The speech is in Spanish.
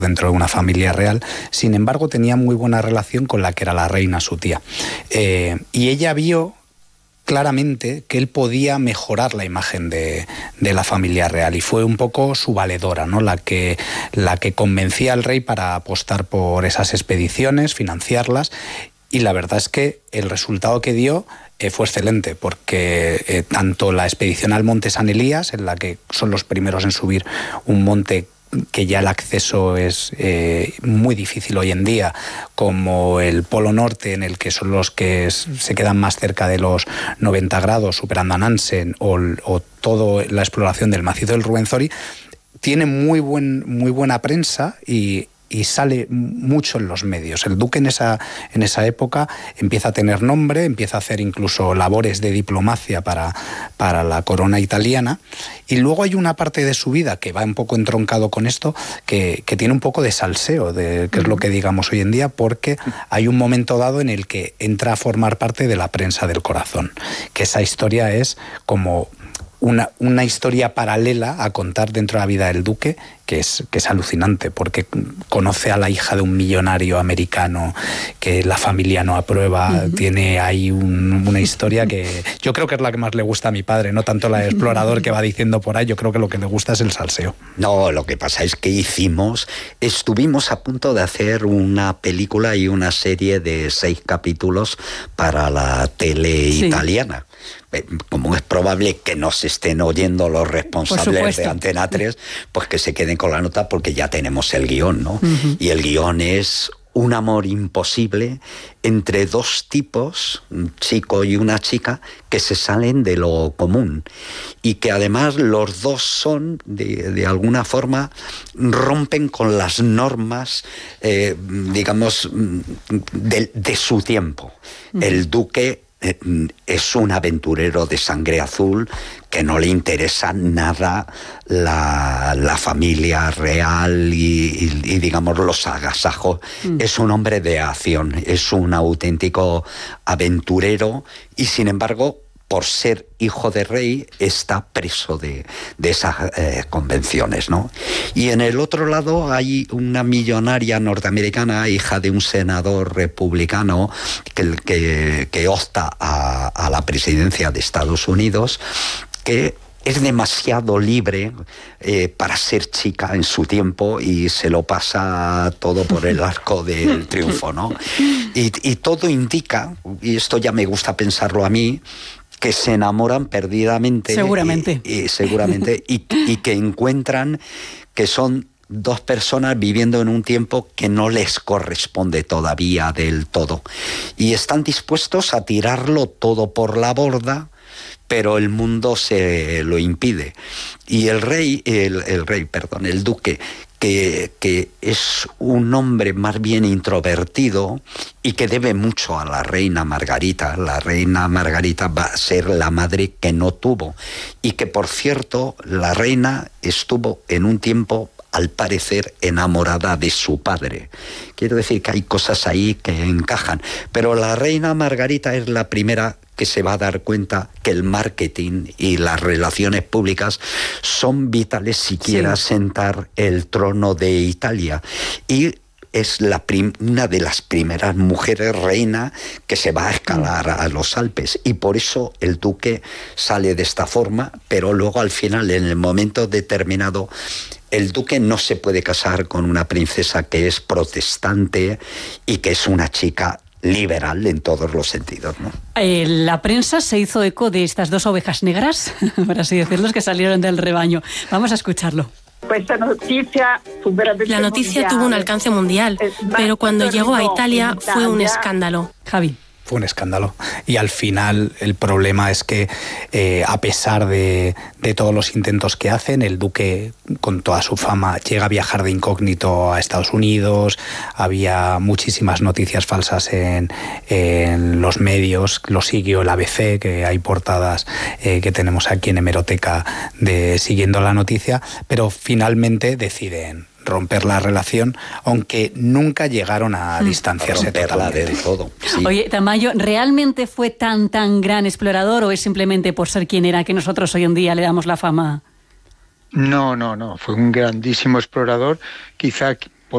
dentro de una familia real. Sin embargo, tenía muy buena relación con la que era la reina, su tía. Y ella vio claramente que él podía mejorar la imagen de la familia real, y fue un poco su valedora, ¿no? La que convencía al rey para apostar por esas expediciones, financiarlas, y la verdad es que el resultado que dio fue excelente, porque tanto la expedición al Monte San Elías, en la que son los primeros en subir un monte que ya el acceso es muy difícil hoy en día, como el Polo Norte, en el que son los que se quedan más cerca de los 90 grados, superando a Nansen, o toda la exploración del macizo del Ruwenzori, tiene muy buena prensa y sale mucho en los medios. El duque en esa época empieza a tener nombre, empieza a hacer incluso labores de diplomacia para la corona italiana, y luego hay una parte de su vida que va un poco entroncado con esto, que tiene un poco de salseo, que es lo que digamos hoy en día, porque hay un momento dado en el que entra a formar parte de la prensa del corazón, que esa historia es como una historia paralela a contar dentro de la vida del duque, que es alucinante, porque conoce a la hija de un millonario americano que la familia no aprueba. Tiene ahí una historia que yo creo que es la que más le gusta a mi padre, no tanto la de explorador que va diciendo por ahí. Yo creo que lo que le gusta es el salseo. No, lo que pasa es que estuvimos a punto de hacer una película y una serie de 6 capítulos para la tele italiana. Como es probable que nos estén oyendo los responsables de Antena 3, pues que se queden con la nota, porque ya tenemos el guión, ¿no? Y el guión es un amor imposible entre 2 tipos, un chico y una chica, que se salen de lo común, y que además los 2 son, de alguna forma, rompen con las normas, digamos, de su tiempo. El duque es un aventurero de sangre azul que no le interesa nada la familia real y digamos los agasajos. Es un hombre de acción, es un auténtico aventurero, y sin embargo, por ser hijo de rey, está preso de esas convenciones, ¿no? Y en el otro lado hay una millonaria norteamericana, hija de un senador republicano que opta a la presidencia de Estados Unidos, que es demasiado libre para ser chica en su tiempo, y se lo pasa todo por el arco del triunfo, ¿no? Y todo indica, y esto ya me gusta pensarlo a mí, que se enamoran perdidamente. Seguramente. Seguramente, y que encuentran que son 2 personas viviendo en un tiempo que no les corresponde todavía del todo. Y están dispuestos a tirarlo todo por la borda, pero el mundo se lo impide. Y el duque, que es un hombre más bien introvertido y que debe mucho a la reina Margarita. La reina Margarita va a ser la madre que no tuvo, y que, por cierto, la reina estuvo en un tiempo, al parecer, enamorada de su padre. Quiero decir que hay cosas ahí que encajan, pero la reina Margarita es la primera que se va a dar cuenta que el marketing y las relaciones públicas son vitales si quiere asentar el trono de Italia. Y es una de las primeras mujeres reina que se va a escalar a los Alpes, y por eso el duque sale de esta forma, pero luego al final, en el momento determinado, el duque no se puede casar con una princesa que es protestante y que es una chica liberal en todos los sentidos, ¿no? La prensa se hizo eco de estas 2 ovejas negras, por así decirlo, que salieron del rebaño. Vamos a escucharlo. La noticia tuvo un alcance mundial, pero cuando llegó a Italia fue un escándalo. Javi. Fue un escándalo, y al final el problema es que a pesar de todos los intentos que hacen, el duque, con toda su fama, llega a viajar de incógnito a Estados Unidos. Había muchísimas noticias falsas en los medios, lo siguió el ABC, que hay portadas que tenemos aquí en Hemeroteca siguiendo la noticia, pero finalmente deciden romper la relación, aunque nunca llegaron a distanciarse totalmente. Del todo. Sí. Oye, Tamayo, ¿realmente fue tan gran explorador, o es simplemente por ser quien era que nosotros hoy en día le damos la fama? No, fue un grandísimo explorador, quizá